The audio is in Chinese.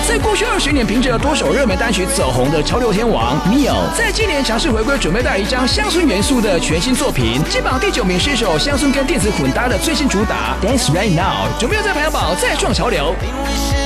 在过去20年凭着多首热门单曲走红的潮流天王 Mio， 在今年强势回归，准备带来一张乡村元素的全新作品。金榜第9名是一首乡村跟电子混搭的最新主打 Dance Right Now， 准备在排行榜再创潮流。